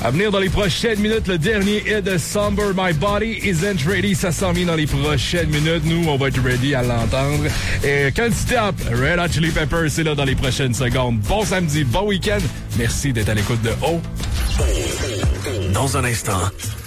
À venir dans les prochaines minutes, le dernier hit de Somber My Body Isn't Ready. Ça s'en vient dans les prochaines minutes. Nous, on va être ready à l'entendre. Et Can't Stop, Red Hot Chili Peppers, c'est là dans les prochaines secondes. Bon samedi, bon week-end. Merci d'être à l'écoute de O. Dans un instant,